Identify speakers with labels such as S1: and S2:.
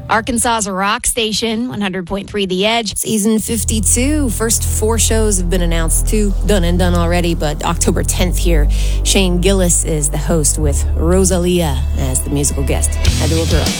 S1: Arkansas's rock station, 100.3 The Edge.
S2: Season 52. First 4 shows have been announced. 2 done already, but October 10th here. Shane Gillis is the host with Rosalia as the musical guest. I do a girl.